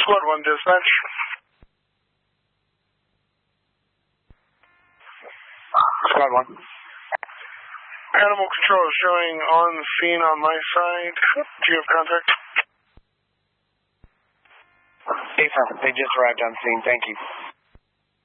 Squad 1 dispatch. Squad 1. Animal control is showing on scene on my side. Do you have contact? Affirm. They just arrived on scene. Thank you.